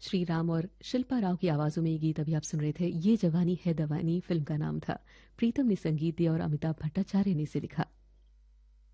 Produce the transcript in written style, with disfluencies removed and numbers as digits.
श्री राम और शिल्पा राव की आवाज़ों में ये गीत अभी आप सुन रहे थे। ये जवानी है दवानी फिल्म का नाम था। प्रीतम ने संगीत दिया और अमिताभ भट्टाचार्य ने इसे लिखा।